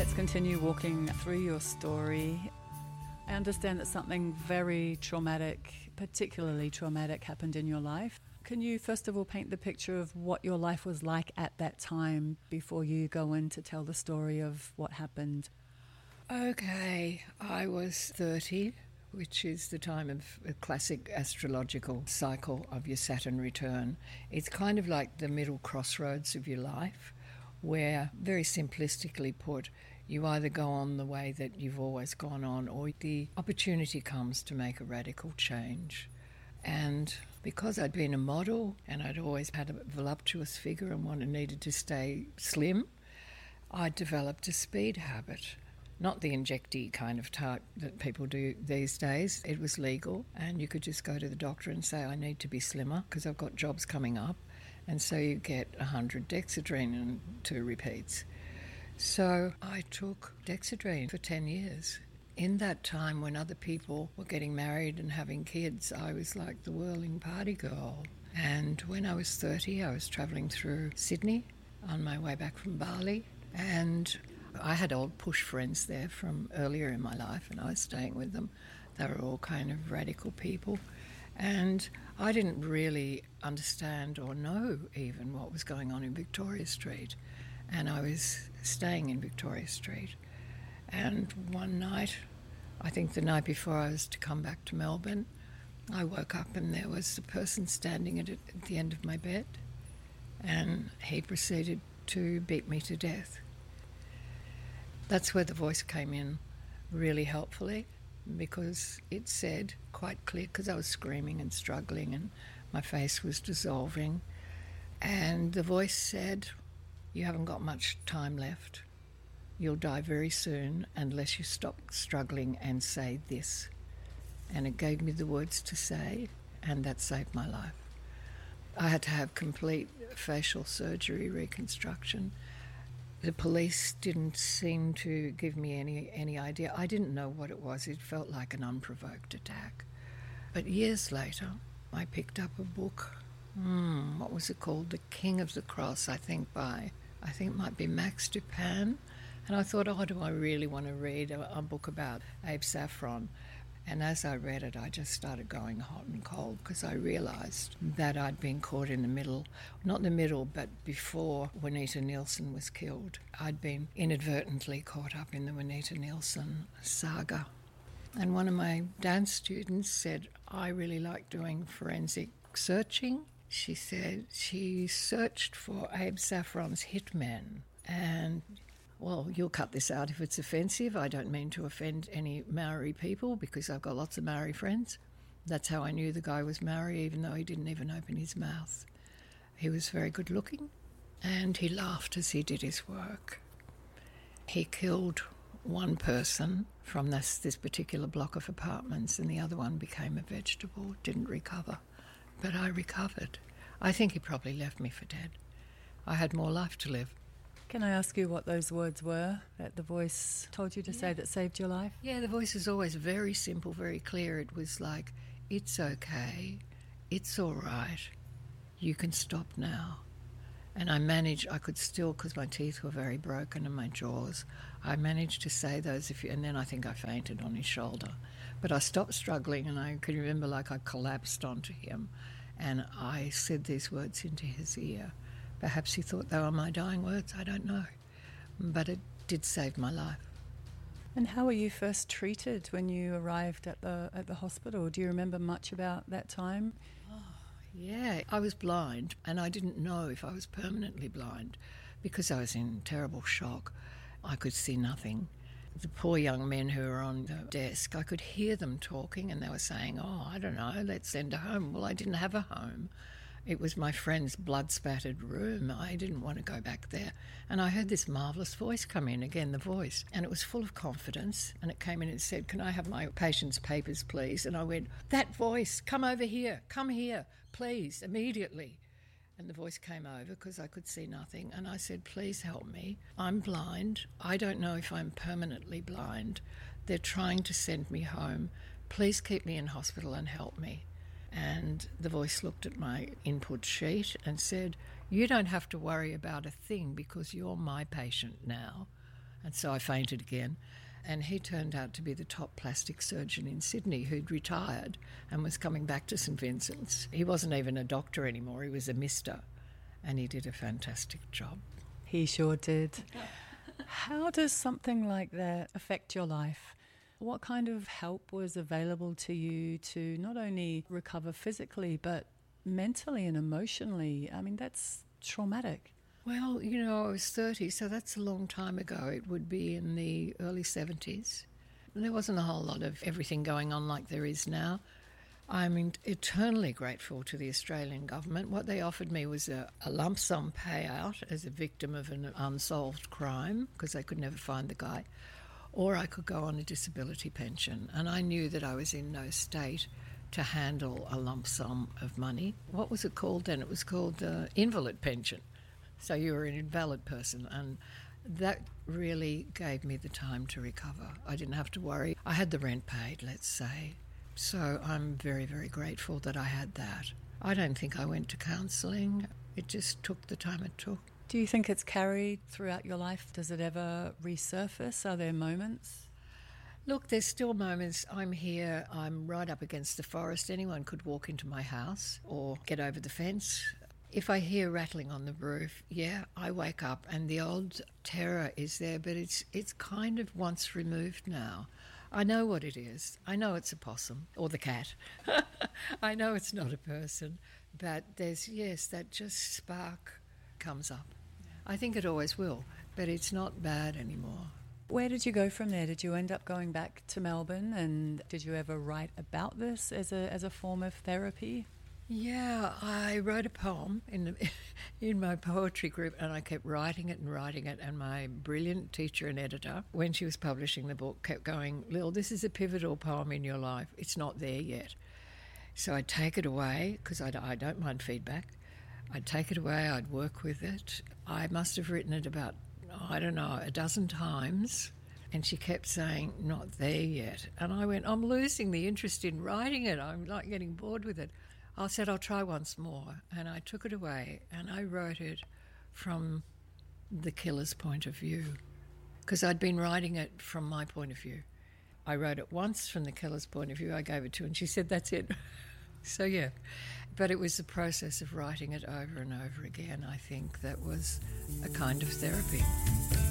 Let's continue walking through your story. I understand that something very traumatic, particularly traumatic, happened in your life. Can you first of all paint the picture of what your life was like at that time before you go in to tell the story of what happened? Okay, I was 30, which is the time of a classic astrological cycle of your Saturn return. It's kind of like the middle crossroads of your life, where, very simplistically put, you either go on the way that you've always gone on, or the opportunity comes to make a radical change. And because I'd been a model and I'd always had a voluptuous figure and needed to stay slim, I developed a speed habit. Not the injectee kind of type that people do these days. It was legal, and you could just go to the doctor and say, I need to be slimmer because I've got jobs coming up. And so you get 100 Dexedrine and 2 repeats. So I took Dexedrine for 10 years. In that time when other people were getting married and having kids, I was like the whirling party girl. And when I was 30, I was travelling through Sydney on my way back from Bali, and I had old push friends there from earlier in my life, and I was staying with them. They were all kind of radical people. And I didn't really understand or know even what was going on in Victoria Street. And I was staying in Victoria Street. And one night, I think the night before I was to come back to Melbourne, I woke up and there was a person standing at the end of my bed, and he proceeded to beat me to death. That's where the voice came in really helpfully, because it said quite clear, because I was screaming and struggling and my face was dissolving, and the voice said, you haven't got much time left. You'll die very soon unless you stop struggling and say this. And it gave me the words to say, and that saved my life. I had to have complete facial surgery reconstruction. The police didn't seem to give me any idea. I didn't know what it was. It felt like an unprovoked attack. But years later, I picked up a book. What was it called? The King of the Cross, I think it might be Max Dupin. And I thought, do I really want to read a book about Abe Saffron? And as I read it, I just started going hot and cold, because I realised that I'd been caught in the middle, not the middle, but before Juanita Nielsen was killed. I'd been inadvertently caught up in the Juanita Nielsen saga. And one of my dance students said, I really like doing forensic searching. She said she searched for Abe Saffron's hitmen. And well, you'll cut this out if it's offensive. I don't mean to offend any Maori people, because I've got lots of Maori friends. That's how I knew the guy was Maori, even though he didn't even open his mouth. He was very good looking, and he laughed as he did his work. He killed one person from this particular block of apartments, and the other one became a vegetable, didn't recover. But I recovered. I think he probably left me for dead. I had more life to live. Can I ask you what those words were that the voice told you to say that saved your life? Yeah, the voice is always very simple, very clear. It was like, it's okay, it's all right, you can stop now. And I could still, because my teeth were very broken and my jaws, I managed to say those, and then I think I fainted on his shoulder. But I stopped struggling, and I can remember like I collapsed onto him, and I said these words into his ear. Perhaps he thought they were my dying words, I don't know. But it did save my life. And how were you first treated when you arrived at the hospital? Do you remember much about that time? Yeah, I was blind, and I didn't know if I was permanently blind because I was in terrible shock. I could see nothing. The poor young men who were on the desk, I could hear them talking, and they were saying, I don't know, let's send her home. Well, I didn't have a home. It was my friend's blood-spattered room. I didn't want to go back there. And I heard this marvellous voice come in, again, the voice. And it was full of confidence. And it came in and said, can I have my patient's papers, please? And I went, that voice, come over here, come here, please, immediately. And the voice came over because I could see nothing. And I said, please help me. I'm blind. I don't know if I'm permanently blind. They're trying to send me home. Please keep me in hospital and help me. And the voice looked at my input sheet and said, you don't have to worry about a thing because you're my patient now. And so I fainted again. And he turned out to be the top plastic surgeon in Sydney who'd retired and was coming back to St Vincent's. He wasn't even a doctor anymore, he was a mister. And he did a fantastic job. He sure did. How does something like that affect your life? What kind of help was available to you to not only recover physically, but mentally and emotionally? I mean, that's traumatic. Well, I was 30, so that's a long time ago. It would be in the early 70s. There wasn't a whole lot of everything going on like there is now. I'm eternally grateful to the Australian government. What they offered me was a lump sum payout as a victim of an unsolved crime, because they could never find the guy, or I could go on a disability pension. And I knew that I was in no state to handle a lump sum of money. What was it called then? It was called the invalid pension. So you were an invalid person, and that really gave me the time to recover. I didn't have to worry. I had the rent paid, let's say. So I'm very, very grateful that I had that. I don't think I went to counselling. It just took the time it took. Do you think it's carried throughout your life? Does it ever resurface? Are there moments? Look, there's still moments. I'm here, I'm right up against the forest. Anyone could walk into my house or get over the fence. If I hear rattling on the roof, I wake up and the old terror is there, but it's kind of once removed now. I know what it is. I know it's a possum or the cat. I know it's not a person, but there's, that just spark comes up. I think it always will, but it's not bad anymore. Where did you go from there? Did you end up going back to Melbourne, and did you ever write about this as a form of therapy? Yeah, I wrote a poem in my poetry group, and I kept writing it, and my brilliant teacher and editor, when she was publishing the book, kept going, Lil, this is a pivotal poem in your life. It's not there yet. So I'd take it away, because I don't mind feedback. I'd take it away, I'd work with it. I must have written it about, a dozen times, and she kept saying, not there yet. And I went, I'm losing the interest in writing it. I'm like getting bored with it. I said, I'll try once more. And I took it away and I wrote it from the killer's point of view, because I'd been writing it from my point of view. I wrote it once from the killer's point of view. I gave it to her and she said, that's it. So, But it was the process of writing it over and over again, I think, that was a kind of therapy.